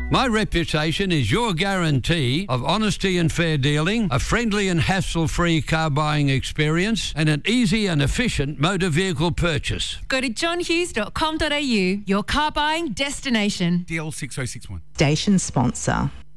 My reputation is your guarantee of honesty and fair dealing, a friendly and hassle-free car buying experience, and an easy and efficient motor vehicle purchase. Go to johnhughes.com.au, your car buying destination. DL 6061. Station sponsor.